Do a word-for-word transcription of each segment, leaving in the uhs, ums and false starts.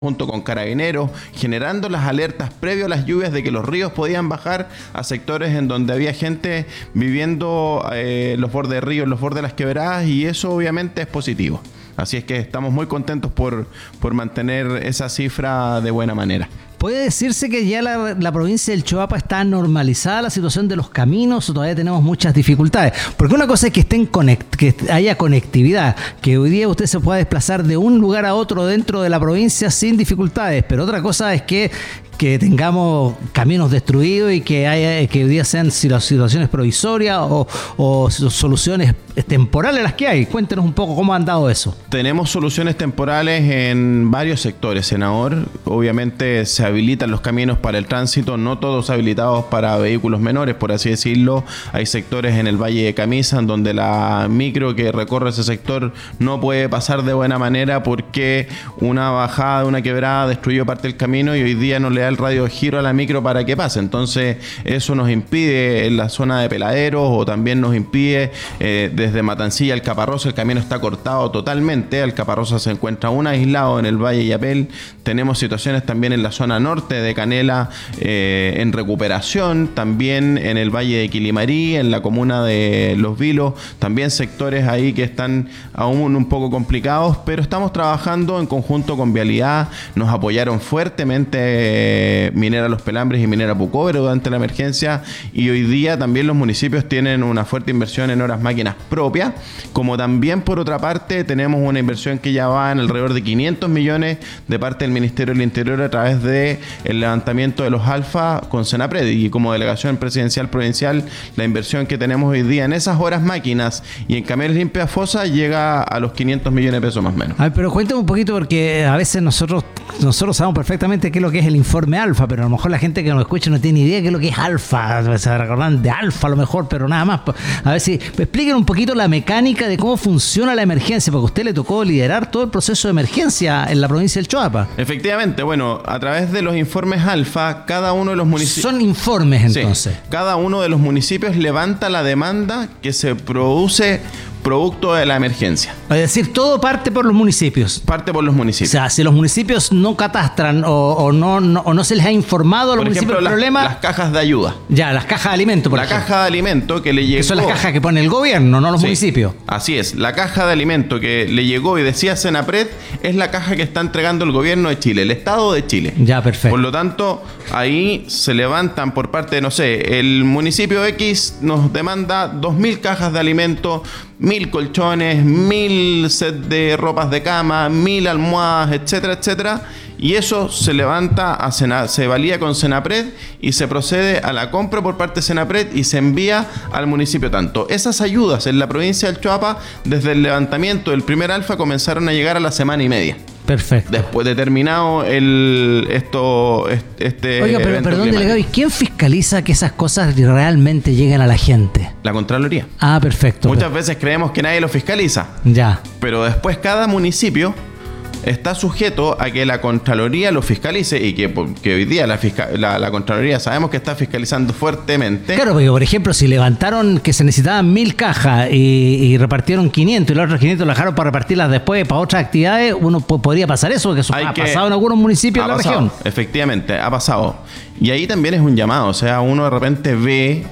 junto con Carabineros, generando las alertas previo a las lluvias de que los ríos podían bajar a sectores en donde había gente viviendo eh, los bordes de ríos, los bordes de las quebradas, y eso obviamente es positivo. Así es que estamos muy contentos por, por mantener esa cifra de buena manera. ¿Puede decirse que ya la, la provincia del Choapa está normalizada la situación de los caminos o todavía tenemos muchas dificultades? Porque una cosa es que, estén conect, que haya conectividad, que hoy día usted se pueda desplazar de un lugar a otro dentro de la provincia sin dificultades, pero otra cosa es que, que tengamos caminos destruidos y que, haya, que hoy día sean situaciones provisorias o, o soluciones temporales las que hay. Cuéntenos un poco cómo han dado eso. Tenemos soluciones temporales en varios sectores, senador. Obviamente se habilitan los caminos para el tránsito, no todos habilitados para vehículos menores, por así decirlo. Hay sectores en el Valle de Camisa en donde la micro que recorre ese sector no puede pasar de buena manera porque una bajada de una quebrada destruyó parte del camino y hoy día no le da el radio giro a la micro para que pase. Entonces eso nos impide en la zona de Peladeros, o también nos impide eh, desde Matancilla al Caparrosa. El camino está cortado totalmente. El Caparrosa se encuentra aún aislado en el Valle Yapel. Tenemos situaciones también en la zona norte de Canela eh, en recuperación, también en el Valle de Quilimarí, en la comuna de Los Vilos, también sectores ahí que están aún un poco complicados, pero estamos trabajando en conjunto con Vialidad. Nos apoyaron fuertemente eh, Minera Los Pelambres y Minera Pucóvero durante la emergencia, y hoy día también los municipios tienen una fuerte inversión en horas máquinas propias, como también por otra parte tenemos una inversión que ya va en alrededor de quinientos millones de parte del Ministerio del Interior a través de el levantamiento de los alfa con Senapred, y como delegación presidencial provincial la inversión que tenemos hoy día en esas horas máquinas y en camiones limpias fosa llega a los quinientos millones de pesos más o menos. A ver, pero cuéntame un poquito, porque a veces nosotros nosotros sabemos perfectamente qué es lo que es el informe alfa, pero a lo mejor la gente que nos escucha no tiene ni idea qué es lo que es alfa. Se recordan de alfa a lo mejor, pero nada más. A ver si expliquen un poquito la mecánica de cómo funciona la emergencia, porque a usted le tocó liderar todo el proceso de emergencia en la provincia del Choapa. Efectivamente, bueno, a través de los informes alfa, cada uno de los municipios... Son informes entonces. Sí, cada uno de los municipios levanta la demanda que se produce producto de la emergencia. Es decir, todo parte por los municipios. Parte por los municipios. O sea, si los municipios no catastran o, o, no, no, o no se les ha informado a los por municipios ejemplo, del problema... Las cajas de ayuda. Ya, las cajas de alimento, por La ejemplo. caja de alimento que le llegó... Que son las cajas que pone el gobierno, no los sí, municipios. Así es. La caja de alimento que le llegó y decía Senapred es la caja que está entregando el gobierno de Chile, el Estado de Chile. Ya, perfecto. Por lo tanto, ahí se levantan por parte de, no sé, el municipio X nos demanda dos mil cajas de alimento, mil colchones, mil set de ropas de cama, mil almohadas, etcétera, etcétera. Y eso se levanta, a Sena, se valía con Senapred y se procede a la compra por parte de Senapred y se envía al municipio tanto. Esas ayudas en la provincia del Choapa, desde el levantamiento del primer alfa, comenzaron a llegar a la semana y media. Perfecto. Después de terminado el esto este Oiga, pero perdón, delegado, ¿y quién fiscaliza que esas cosas realmente lleguen a la gente? La Contraloría. Ah, perfecto. Muchas pero... veces creemos que nadie lo fiscaliza. Ya. Pero después cada municipio está sujeto a que la Contraloría lo fiscalice, y que, que hoy día la, fisca, la, la Contraloría sabemos que está fiscalizando fuertemente. Claro, porque por ejemplo, si levantaron que se necesitaban mil cajas y, y repartieron quinientos y los otros quinientos lo dejaron para repartirlas después para otras actividades, uno po- podría pasar eso, que eso Hay ha que, pasado en algunos municipios de la pasado, región. Efectivamente, ha pasado. Y ahí también es un llamado, o sea, uno de repente ve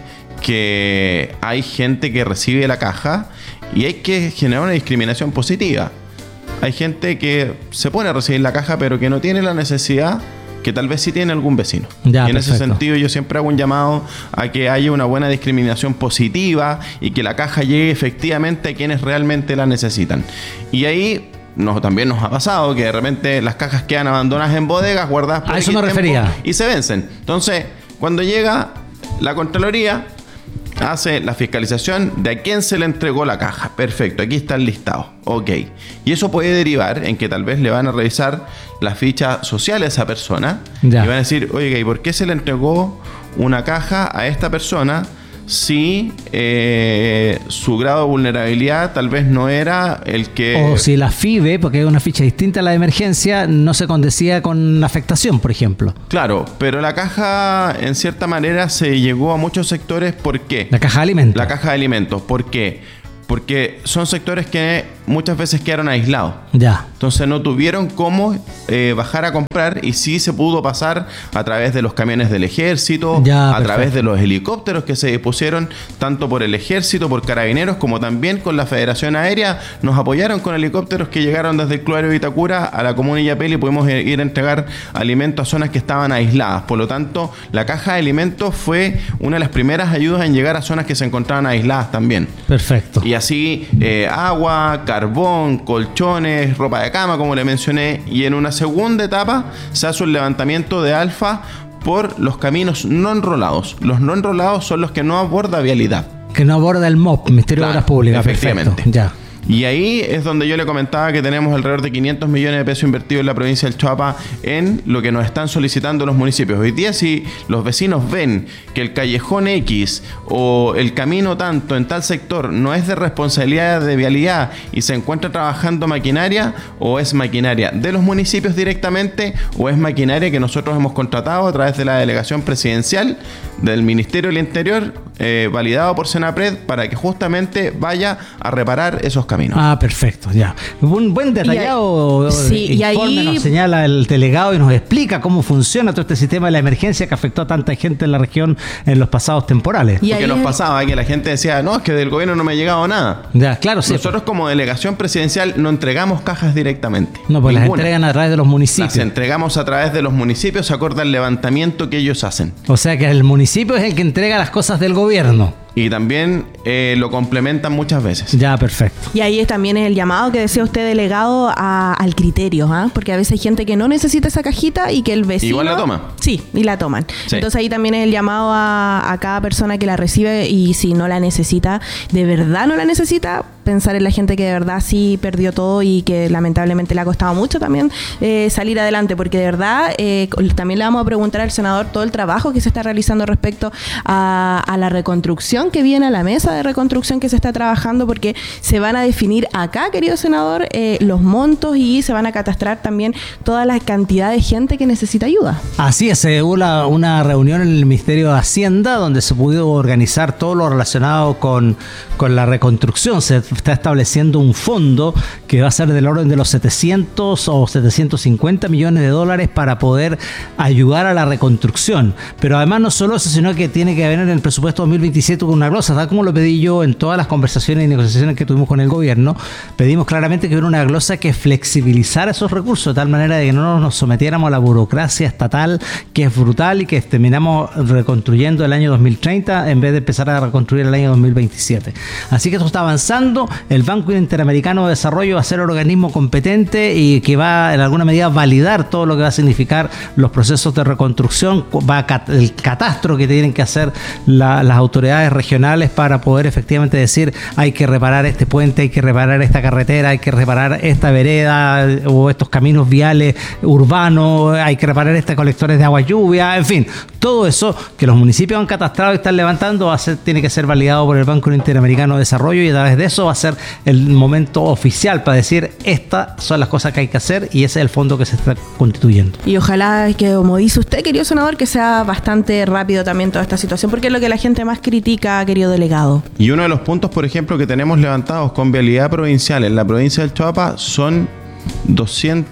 que hay gente que recibe la caja y hay que generar una discriminación positiva. Hay gente que se pone a recibir la caja pero que no tiene la necesidad que tal vez sí tiene algún vecino. Ya, y en perfecto. ese sentido yo siempre hago un llamado a que haya una buena discriminación positiva y que la caja llegue efectivamente a quienes realmente la necesitan. Y ahí nos, también nos ha pasado que de repente las cajas quedan abandonadas en bodegas, guardadas por A eso X me tiempo refería. y se vencen. Entonces, cuando llega la Contraloría, hace la fiscalización de a quién se le entregó la caja. Perfecto, aquí está el listado. Ok. Y eso puede derivar en que tal vez le van a revisar la ficha social a esa persona. Ya. Y van a decir, oiga, ¿y por qué se le entregó una caja a esta persona si eh, su grado de vulnerabilidad tal vez no era el que... O si la F I B E, porque es una ficha distinta a la de emergencia, no se condecía con afectación, por ejemplo. Claro, pero la caja en cierta manera se llegó a muchos sectores. ¿Por qué? La caja de alimentos. La caja de alimentos. ¿Por qué? Porque son sectores que muchas veces quedaron aislados. Ya. Entonces no tuvieron cómo eh, bajar a comprar y sí se pudo pasar a través de los camiones del ejército, Ya, a perfecto. través de los helicópteros que se dispusieron tanto por el ejército, por carabineros, como también con la Federación Aérea. Nos apoyaron con helicópteros que llegaron desde el Club Aéreo Vitacura a la comuna de Illapel y pudimos ir a entregar alimentos a zonas que estaban aisladas. Por lo tanto, la caja de alimentos fue una de las primeras ayudas en llegar a zonas que se encontraban aisladas también. Perfecto. Y así eh, agua, carbón, colchones, ropa de cama, como le mencioné. Y en una segunda etapa se hace un levantamiento de alfa por los caminos no enrolados. Los no enrolados son los que no aborda vialidad. Que no aborda el M O P, Ministerio Claro, de Obras Públicas. efectivamente. Perfecto. Ya. Y ahí es donde yo le comentaba que tenemos alrededor de quinientos millones de pesos invertidos en la provincia del Choapa en lo que nos están solicitando los municipios. Hoy día, si los vecinos ven que el callejón X o el camino tanto en tal sector no es de responsabilidad de vialidad y se encuentra trabajando maquinaria, o es maquinaria de los municipios directamente o es maquinaria que nosotros hemos contratado a través de la delegación presidencial del Ministerio del Interior, eh, validado por Senapred, para que justamente vaya a reparar esos caminos. Ah, perfecto, ya. Un buen detallado Y ahí- sí, y informe ahí- nos señala el delegado y nos explica cómo funciona todo este sistema de la emergencia que afectó a tanta gente en la región en los pasados temporales. Y Porque ahí nos es- pasaba que la gente decía, no, es que del gobierno no me ha llegado nada. Ya, claro, sí. Nosotros como delegación presidencial no entregamos cajas directamente. No, pues las Ninguna. entregan a través de los municipios. Las entregamos a través de los municipios, acorde al levantamiento que ellos hacen. O sea que el municipio es el que entrega las cosas del gobierno. Y también eh, lo complementan muchas veces. Ya, perfecto. Y ahí es también el llamado que decía usted, delegado, a- al criterio, ¿ah? Porque a veces hay gente que no necesita esa cajita y que el vecino... Igual la toma. Sí, y la toman. Sí. Entonces ahí también es el llamado a, a cada persona que la recibe, y si no la necesita, de verdad no la necesita, pensar en la gente que de verdad sí perdió todo y que lamentablemente le ha costado mucho también eh, salir adelante, porque de verdad eh, también le vamos a preguntar al senador todo el trabajo que se está realizando respecto a, a la reconstrucción que viene a la mesa de reconstrucción que se está trabajando, porque se van a definir acá, querido senador, eh, los montos, y se van a catastrar también toda la cantidad de gente que necesita ayuda. Así es, se hubo la- una reunión en el Ministerio de Hacienda donde se pudo organizar todo lo relacionado con, con la reconstrucción. Se está estableciendo un fondo que va a ser del orden de los setecientos o setecientos cincuenta millones de dólares para poder ayudar a la reconstrucción. Pero además no solo eso, sino que tiene que haber en el presupuesto dos mil veintisiete una glosa, tal como lo pedí yo en todas las conversaciones y negociaciones que tuvimos con el gobierno. Pedimos claramente que hubiera una glosa que flexibilizara esos recursos de tal manera de que no nos sometiéramos a la burocracia estatal, que es brutal, y que terminamos reconstruyendo el año dos mil treinta en vez de empezar a reconstruir el año dos mil veintisiete. Así que esto está avanzando. El Banco Interamericano de Desarrollo va a ser el organismo competente y que va en alguna medida a validar todo lo que va a significar los procesos de reconstrucción. Va a cat- el catastro que tienen que hacer la- las autoridades regionales para poder efectivamente decir: hay que reparar este puente, hay que reparar esta carretera, hay que reparar esta vereda o estos caminos viales urbanos, hay que reparar estos colectores de agua lluvia, en fin, todo eso que los municipios han catastrado y están levantando va a ser, tiene que ser validado por el Banco Interamericano de Desarrollo, y a través de eso va a ser el momento oficial para decir: estas son las cosas que hay que hacer, y ese es el fondo que se está constituyendo. Y ojalá que, como dice usted, querido senador, que sea bastante rápido también toda esta situación, porque es lo que la gente más critica, querido delegado. Y uno de los puntos, por ejemplo, que tenemos levantados con vialidad provincial en la provincia del Choapa son doscientos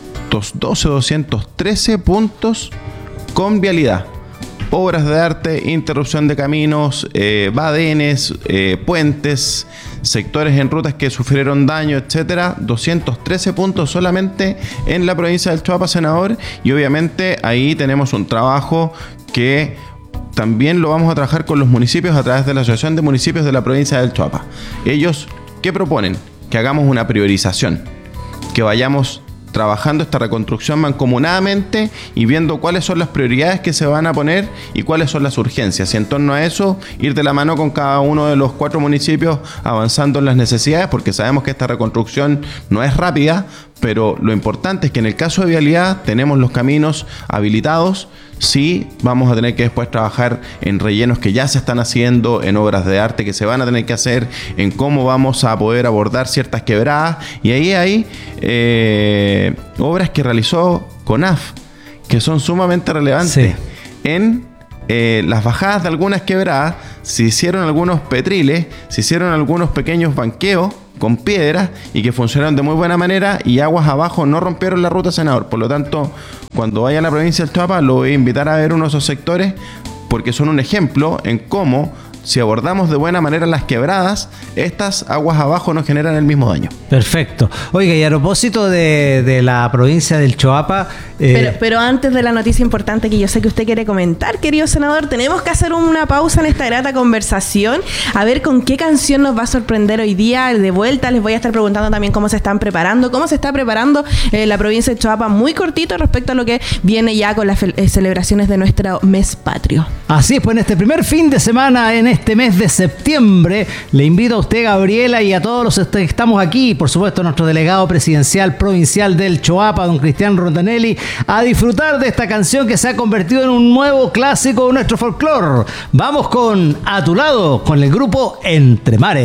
doce, doscientos trece puntos con vialidad. Obras de arte, interrupción de caminos, eh, badenes, eh, puentes, sectores en rutas que sufrieron daño, etcétera. doscientos trece puntos solamente en la provincia del Choapa, senador. Y obviamente ahí tenemos un trabajo que también lo vamos a trabajar con los municipios a través de la Asociación de Municipios de la provincia del Choapa. Ellos, ¿qué proponen? Que hagamos una priorización, que vayamos trabajando esta reconstrucción mancomunadamente y viendo cuáles son las prioridades que se van a poner y cuáles son las urgencias. Y en torno a eso, ir de la mano con cada uno de los cuatro municipios avanzando en las necesidades, porque sabemos que esta reconstrucción no es rápida, pero lo importante es que en el caso de vialidad tenemos los caminos habilitados. Sí, vamos a tener que después trabajar en rellenos que ya se están haciendo, en obras de arte que se van a tener que hacer, en cómo vamos a poder abordar ciertas quebradas. Y ahí hay eh, obras que realizó CONAF, que son sumamente relevantes. Sí. En eh, las bajadas de algunas quebradas se hicieron algunos petriles, se hicieron algunos pequeños banqueos con piedras y que funcionaron de muy buena manera, y aguas abajo no rompieron la ruta, senador. Por lo tanto, cuando vaya a la provincia del Choapa, lo voy a invitar a ver uno de esos sectores, porque son un ejemplo en cómo, si abordamos de buena manera las quebradas, estas aguas abajo no generan el mismo daño. Perfecto. Oiga, y a propósito de, de la provincia del Choapa... Eh... Pero, pero antes de la noticia importante que yo sé que usted quiere comentar, querido senador, tenemos que hacer una pausa en esta grata conversación, a ver con qué canción nos va a sorprender hoy día. De vuelta les voy a estar preguntando también cómo se están preparando, cómo se está preparando eh, la provincia del Choapa, muy cortito respecto a lo que viene ya con las eh, celebraciones de nuestro mes patrio. Así es, pues en este primer fin de semana, en este mes de septiembre, le invito a usted, Gabriela, y a todos los que estamos aquí, por supuesto nuestro delegado presidencial provincial del Choapa, don Cristian Rondanelli, a disfrutar de esta canción que se ha convertido en un nuevo clásico de nuestro folclore. Vamos con A Tu Lado, con el grupo Entre Mares.